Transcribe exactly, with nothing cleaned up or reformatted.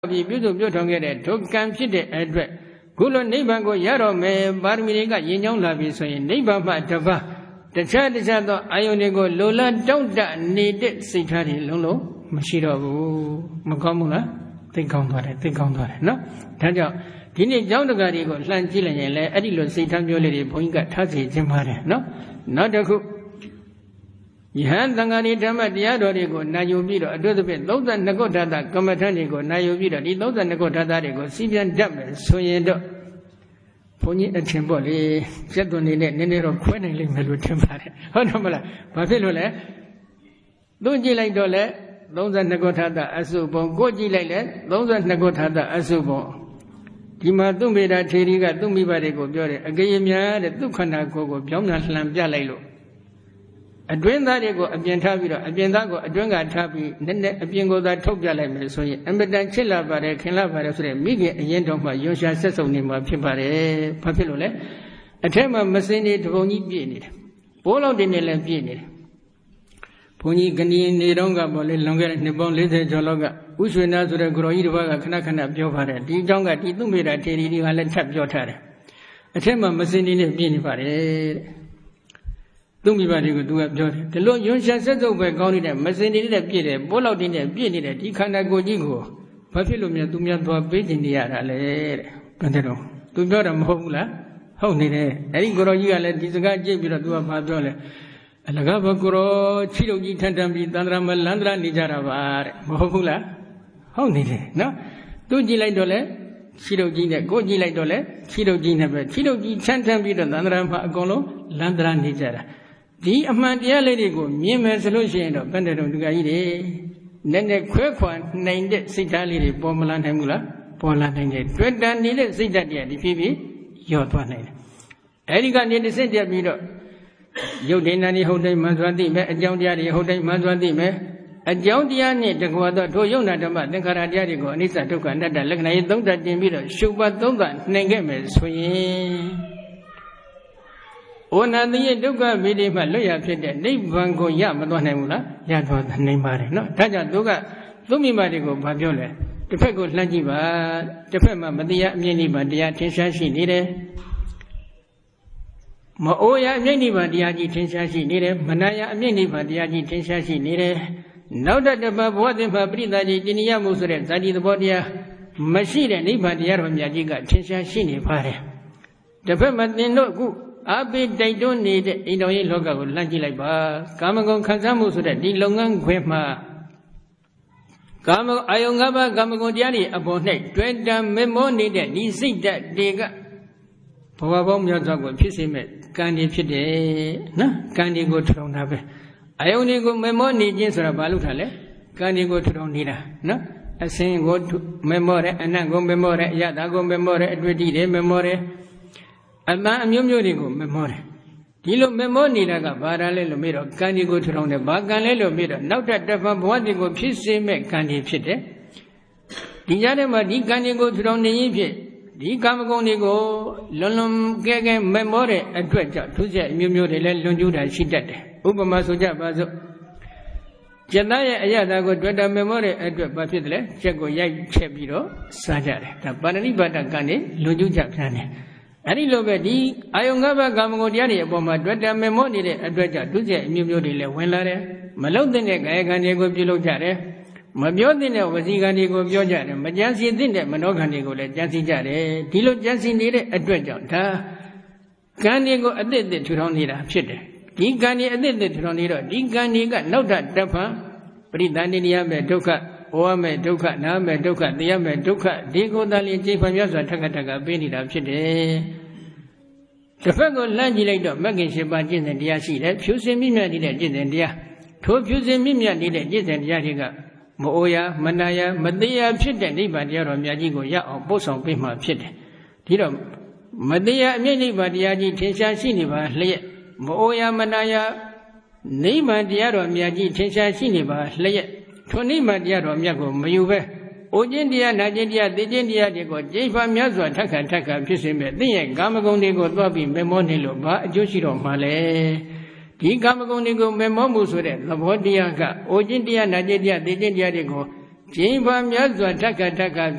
ပြီပြုစုပြုထောင်ခဲ့တဲ့ဒုက္ကံဖြစ်တဲ့အတွက်ခုလိုနိဗ္ဗာန်ကိုရတော့မယ်ပါရမီတွေကရင်ကြောင်းလာပြီဆိုရင်နိဗ္ဗာန်မှတပါးတခြားတခြားသောအာယုန်တွေကိုလိုလားတောင့်တနေတဲ့စိတ်ထားတွေလုံးလုံးမရှိတော့ဘူးမကောင်းဘူးလားသိကောင်းသွားတယ်သိကောင်းသွားတယ်နော်ဒါကြောင့်ဒီနေ့ကျောင်းတကာတွေကိုလှမ်းကြည့်လိုက်ရင်လည်းအဲ့ဒီလိုစိတ်ထားမျိုးလေးတွေဘုန်းကြီးကထားစီခြင်းပါတယ်နော်နောက်တစ်ခုယဟန်သံဃာတွေဓမ္မတရားတော်တွေကိုနာယူပြီးတော့အတွေ့အကြုံသုံးဆယ်နှစ်ခုဓာတ်ကမ္မထန်တွေကိုနာယူပြီးတော့ဒီသုံးဆယ်နှစ်ခုဓာတ်တွေကိုစီးပြန်တတ်မယ်ဆိုရင်တော့ဘုန်းကြီးအထင်ပေါ့လေစက်သွန်နေနဲ့နည်းနည်းတော့ခွဲနိုင်လိမ့်မယ်လို့ထင်ပါတယ်ဟုတ်တယ်မလားဘာဖြစ်လို့လဲသူကြည့်လိုက်တော့လေသုံးဆယ်နှစ်ခုဓာတ်အစုပုံကိုကြည့်လိုက်လေသုံးဆယ်နှစ်ခုဓာတ်အစုပုံဒီမှာသူ့မိတာထေရီကသူ့မိဘတွေကိုပြောတယ်အကရေများတဲ့သူ့ခန္ဓာကိုယ်ကိုပြောင်းပြန်လှန်ပြလိုက်လို့အတွင်းသားတွေကိုအပြင်ထားပြီးတော့အပြင်သားကိုအတွင်းကထားပြီးနည်းနည်းအပြင်ကိုသာထုတ်ပြလိုက်မယ်ဆိုရင်အမတန်ချစ်လာပါတယ်ခင်လာပါတယ်ဆိုတဲ့မိခင်အရင်တော့မှရွှေရှာဆက်စုံနေမှာဖြစ်ပါတယ်ဘာဖြစ်လို့လဲအထက်မှာမစင်းနေတပုံကြီးပြည့်နေတယ်ဘိုးလောက်တင်နေလည်းပြည့်နေတယ်ဘုန်းကြီးကဏီနေတော့ကပေါ်လေလွန်ခဲ့တဲ့နှစ်ပေါင်း၄၀ကျော်လောက်ကဥရွှေနာဆိုတဲ့ကိုရောကြီးတစ်ပါးကခဏခဏပြောပါတယ်ဒီအကြောင်းကဒီသူ့မိတာထေရီတွေကလည်းထပ်ပြောထားတယ်အထက်မှာမစင်းနေနဲ့ပြည့်နေပါတယ်တဲ့သူ့မိဘတွေကိုသူကပြောတယ်ဒီလိုယွန်းရှာဆက်စုပ်ပဲကောင်းနေတဲ့မစင်နေတဲ့ပြည့်တယ်ပိုးလောက်တင်းနဲ့ပြည့်နေတဲ့ဒီခန္ဓာကိုယ်ကြီးကိုဘာဖြစ်လို့များသူများသွားပေးကျင်နေရတာလဲတဲ့ဘယ်တဲ့တော့သူပြောတာမဟုတ်ဘူးလားဟုတ်နေတယ်အဲ့ဒီကိုရောကြီးကလည်းဒီစကားကြည့်ပြီးတော့သူကဘာပြောလဲအလကားဘကိုရောချီတော့ကြီးထန်ထန်ပြီးတန္တရာမလန္တရာနေကြတာပါတဲ့မဟုတ်ဘူးလားဟုတ်နေတယ်နော်သူကြည့်လိုက်တော့လေချီတော့ကြီးနဲ့ကိုကြည့်လိုက်တော့လေချီတော့ကြီးနဲ့ပဲချီတော့ကြီးထန်ထန်ပြီးတော့တန္တရာမှာအကုန်လုံးလန္တရာနေကြတာဒီအမှန်တရားလေးတွေကိုမြင်မယ်ဆိုလို့ရှိရင်တော့ဘယ်နဲ့တော့ဒီကကြီးတွေနည်းနည်းခွဲခွာနိုင်တဲ့စိတ်ဓာတ်လေးတွေပေါ်မလာနိုင်ဘူးလားပေါ်လာနိုင်တယ်တွေ့တန်နေတဲ့စိတ်ဓာတ်တွေကဒီဖြစ်ပြီးရော့သွားနိုင်တယ်အဲဒီကနေတစ်စစ်ပြပြီးတော့ရုပ်ဒိဏနေဟုတ်တိုင်းမှန်စွာသိမယ်အကြောင်းတရားတွေဟုတ်တိုင်းမှန်စွာသိမယ်အကြောင်းတရားနဲ့တကွာတော့ထိုယုံနာဓမ္မသင်္ခါရတရားတွေကိုအနိစ္စဒုက္ခအနတ္တလက္ခဏာရေးသုံးသပ်တင်ပြီးတော့ရှုပ်ပတ်သုံးသပ်နိုင်ခဲ့မယ်ဆိုရင်ဩနာတိယဒုက္ခဗေဒိမှလွတ်ရဖြစ်တဲ့နိဗ္ဗာန်ကိုရမသွားနိုင်ဘူးလားရသွားနိုင်ပါတယ်နော်ဒါကြောင့်သူကသူမိမတွေကိုဘာပြောလဲတစ်ဖက်ကိုလှမ်းကြည့်ပါတစ်ဖက်မှာမတရားအမြင့်နိဗ္ဗာန်တရားထင်ရှားရှိနေတယ်မအိုရအမြင့်နိဗ္ဗာန်တရားကြီးထင်ရှားရှိနေတယ်မနာရအမြင့်နိဗ္ဗာန်တရားကြီးထင်ရှားရှိနေတယ်နောက်တတပဘဝသင်္ဖပရိသတ်ကြီးတင်ရမှုဆိုတဲ့ဇာတိသဘောတရားမရှိတဲ့နိဗ္ဗာန်တရားတော်မြတ်ကြီးကထင်ရှားရှိနေပါတယ်တစ်ဖက်မှာသင်တို့အခုအပိတိုက်တွန်းနေတဲ့အိမ်တော်ရေးလောကကိုလမ်းကြည့်လိုက်ပါကာမဂုဏ်ခံစားမှုဆိုတဲ့ဒီလုပ်ငန်းခွင်မှာကာမအာယုံ၅ပါးကာမဂုဏ်တရားတွေအပေါ်၌တွေ့တံမေမောနေတဲ့ဒီစိတ်ဓာတ်တွေကဘဝပေါင်းများစွာကိုဖြစ်စေမဲ့ကံတွေဖြစ်တယ်နော်ကံတွေကိုထူထောင်တာပဲအာယုံတွေကိုမေမောနေခြင်းဆိုတာဘာလို့ထားလဲကံတွေကိုထူထောင်နေတာနော်အစင်ကိုမေမောတယ်အနတ်ကိုမေမောတယ်အယတာကိုမေမောတယ်အတွေ့အထိတွေမေမောတယ်အမှန်အမျိုးမျိုးတွေကိုမမောတယ်ဒီလိုမမောနေတာကဘာသာလဲလို့မေးတော့ကံဒီကိုထူထောင်တယ်ဘာကံလဲလို့မေးတော့နောက်ထပ်တစ်ပံဘဝတည်းကိုဖြစ်စေမဲ့ကံဒီဖြစ်တယ်ဒီကြားထဲမှာဒီကံဒီကိုထူထောင်နေရင်ဖြစ်ဒီကာမဂုဏ်တွေကိုလွန်လွန်ကဲကဲမမောတဲ့အတွက်ကြောင့်သူချက်အမျိုးမျိုးတွေလည်းလွန်ကျူးတာရှိတတ်တယ်ဥပမာဆိုကြပါစို့ကျက်သားရဲ့အရသာကိုတွေ့တာမမောတဲ့အတွက်ဘာဖြစ်တယ်လဲချက်ကိုရိုက်ချက်ပြီးတော့စားကြတယ်ဒါပါဏိပါဒကံတွေလွန်ကျူးကြပြန်တယ်အဲ့ဒီလိုပဲဒီအာယုံ၅ပါးကာမဂုဏ်တရားတွေအပေါ်မှာတွေ့တာမေမောနေတဲ့အတွက်ကြောင့်ဒုစရိုက်အမျိုးမျိုးတွေလည်းဝင်လာတယ်မလုံတဲ့ကာယကံတွေကိုပြုလုပ်ကြတယ်မပြောတဲ့ဝစီကံတွေကိုပြောကြတယ်မကြံစီတဲ့မနောကံတွေကိုလည်းကြံစီကြတယ်ဒီလိုကြံစီနေတဲ့အတွက်ကြောင့်ဒါကံတွေကိုအသစ်အသစ်ထူထောင်နေတာဖြစ်တယ်ဒီကံတွေအသစ်အသစ်ထူထောင်နေတော့ဒီကံတွေကနောက်ထပ်တစ်ဖန်ပရိသန္တိနိယမဲ့ဒုက္ခဩဝမဲ့ဒုက္ခနာမဲ့ဒုက္ခတရားမဲ့ဒုက္ခဒီကိုယ်တည်းလေးကြိမ်ဖန်မြတ်စွာထက်ကထက်ကပေးနေတာဖြစ်တယ်တစ်ဖက်ကိုလမ်းကြည့်လိုက်တော့မဂ္ဂင်၈ပါးကျင့်စဉ်တရားရှိတယ်ဖြူစင်မြင့်မြတ်နေတဲ့ကျင့်စဉ်တရားထိုဖြူစင်မြင့်မြတ်နေတဲ့ကျင့်စဉ်တရားတွေကမအိုရမနာရမသေးရဖြစ်တဲ့နိဗ္ဗာန်တရားတော်မြတ်ကြီးကိုရအောင်ပို့ဆောင်ပေးမှဖြစ်တယ်ဒီတော့မသေးရအမြင့်နိဗ္ဗာန်တရားကြီးထင်ရှားရှိနေပါလျက်မအိုရမနာရနိဗ္ဗာန်တရားတော်မြတ်ကြီးထင်ရှားရှိနေပါလျက်ထိုနိဗ္ဗာန်တရားတော်မြတ်ကိုမယူပဲအိုခြင်းတရားနာခြင်းတရားသိခြင်းတရားတွေကိုကြိမ်ဖန်မြတ်စွာထက်ခါထက်ခါဖြစ်စေမဲ့သိရဲ့ကာမဂုဏ်တွေကိုသွားပြီးမေမောနေလို့ဘာအကျိုးရှိတော့မှလဲဒီကာမဂုဏ်တွေကိုမေမောမှုဆိုတဲ့သဘောတရားကအိုခြင်းတရားနာခြင်းတရားသိခြင်းတရားတွေကိုကျင်းပါများစွာတက္ကတက္က